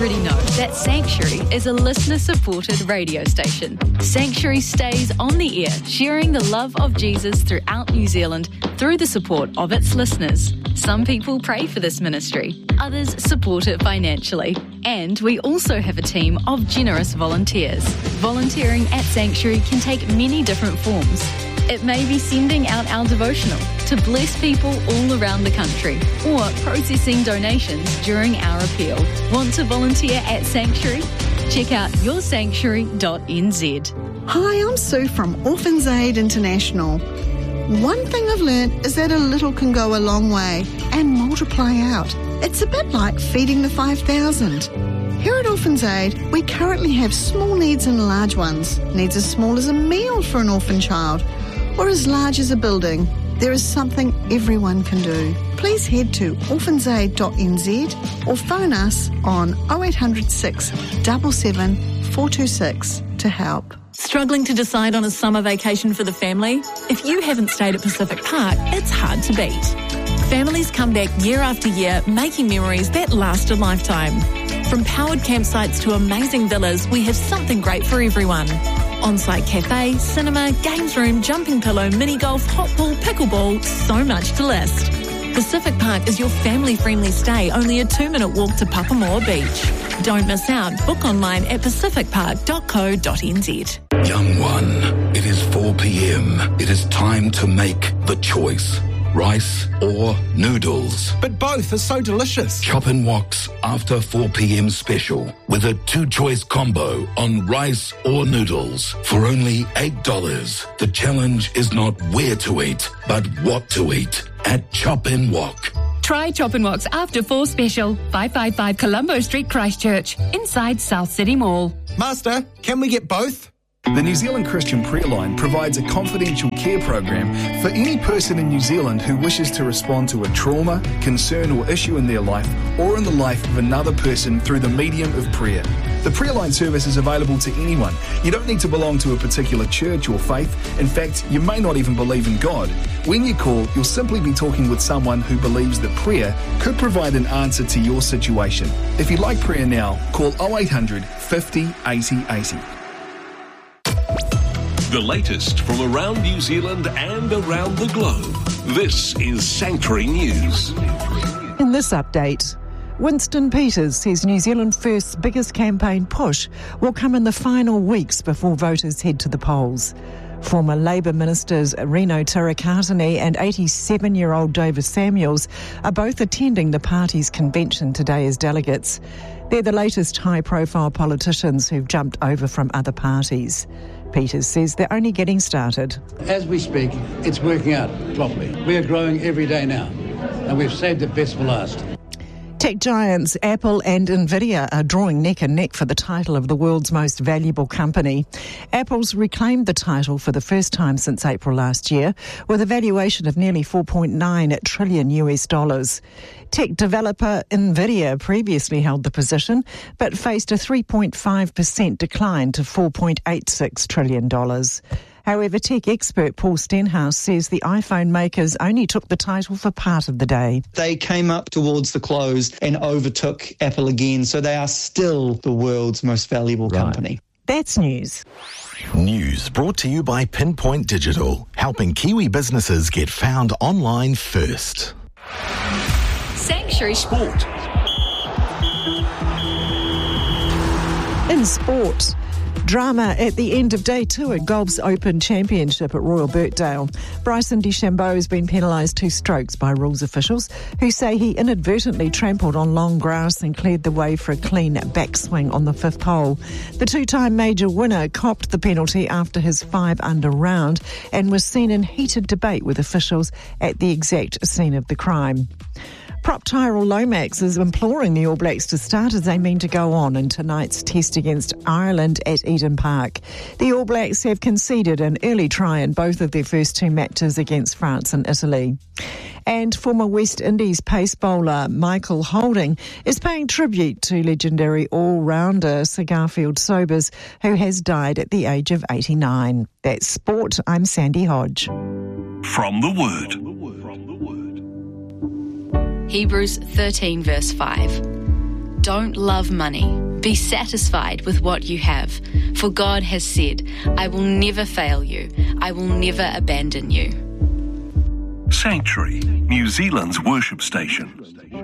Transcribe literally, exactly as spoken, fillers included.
already know that Sanctuary is a listener-supported radio station. Sanctuary stays on the air, sharing the love of Jesus throughout New Zealand through the support of its listeners. Some people pray for this ministry, others support it financially. And we also have a team of generous volunteers. Volunteering at Sanctuary can take many different forms. It may be sending out our devotional to bless people all around the country, or processing donations during our appeal. Want to volunteer at Sanctuary? Check out your sanctuary dot n z. Hi, I'm Sue from Orphans Aid International. One thing I've learned is that a little can go a long way and multiply out. It's a bit like feeding the five thousand. Here at Orphans Aid, we currently have small needs and large ones. Needs as small as a meal for an orphan child, or as large as a building. There is something everyone can do. Please head to orphans aid dot n z or phone us on oh eight hundred six, seven seven, four two six to help. Struggling to decide on a summer vacation for the family? If you haven't stayed at Pacific Park, it's hard to beat. Families come back year after year, making memories that last a lifetime. From powered campsites to amazing villas, we have something great for everyone. On-site cafe, cinema, games room, jumping pillow, mini golf, hot pool, pickleball, so much to list. Pacific Park is your family-friendly stay, only a two-minute walk to Papamoa Beach. Don't miss out. Book online at pacific park dot co dot n z. Young one, it is four p.m. It is time to make the choice. Rice or noodles? But both are so delicious. Chop and Wok's after four p.m. special with a two-choice combo on rice or noodles for only eight dollars. The challenge is not where to eat, but what to eat at Chop and Wok. Try Chop and Wok's After Four Special, five fifty-five Colombo Street, Christchurch, inside South City Mall. Master, can we get both? The New Zealand Christian Prayer Line provides a confidential care program for any person in New Zealand who wishes to respond to a trauma, concern or issue in their life or in the life of another person through the medium of prayer. The Prayer Line service is available to anyone. You don't need to belong to a particular church or faith. In fact, you may not even believe in God. When you call, you'll simply be talking with someone who believes that prayer could provide an answer to your situation. If you'd like prayer now, call oh eight hundred, fifty, eighty, eighty. The latest from around New Zealand and around the globe. This is Sanctuary News. In this update, Winston Peters says New Zealand First's biggest campaign push will come in the final weeks before voters head to the polls. Former Labour ministers Rino Tirakatini and eighty-seven-year-old Davis Samuels are both attending the party's convention today as delegates. They're the latest high-profile politicians who've jumped over from other parties. Peters says they're only getting started. As we speak, it's working out properly. We are growing every day now, and we've saved the best for last. Tech giants Apple and Nvidia are drawing neck and neck for the title of the world's most valuable company. Apple's reclaimed the title for the first time since April last year, with a valuation of nearly four point nine trillion U S dollars. Tech developer Nvidia previously held the position, but faced a three point five percent decline to four point eight six trillion dollars. However, tech expert Paul Stenhouse says the iPhone makers only took the title for part of the day. They came up towards the close and overtook Apple again, so they are still the world's most valuable Right. company. That's news. News brought to you by Pinpoint Digital, helping Kiwi businesses get found online first. Sanctuary Sport. In sport, drama at the end of day two at Golf's Open Championship at Royal Birkdale. Bryson DeChambeau has been penalised two strokes by rules officials who say he inadvertently trampled on long grass and cleared the way for a clean backswing on the fifth hole. The two-time major winner copped the penalty after his five-under round and was seen in heated debate with officials at the exact scene of the crime. Prop Tyrell Lomax is imploring the All Blacks to start as they mean to go on in tonight's test against Ireland at Eden Park. The All Blacks have conceded an early try in both of their first two matches against France and Italy. And former West Indies pace bowler Michael Holding is paying tribute to legendary all-rounder Sir Garfield Sobers, who has died at the age of eighty-nine. That's sport. I'm Sandy Hodge. From the Word. Hebrews thirteen verse five. Don't love money. Be satisfied with what you have. For God has said, I will never fail you. I will never abandon you. Sanctuary, New Zealand's worship station.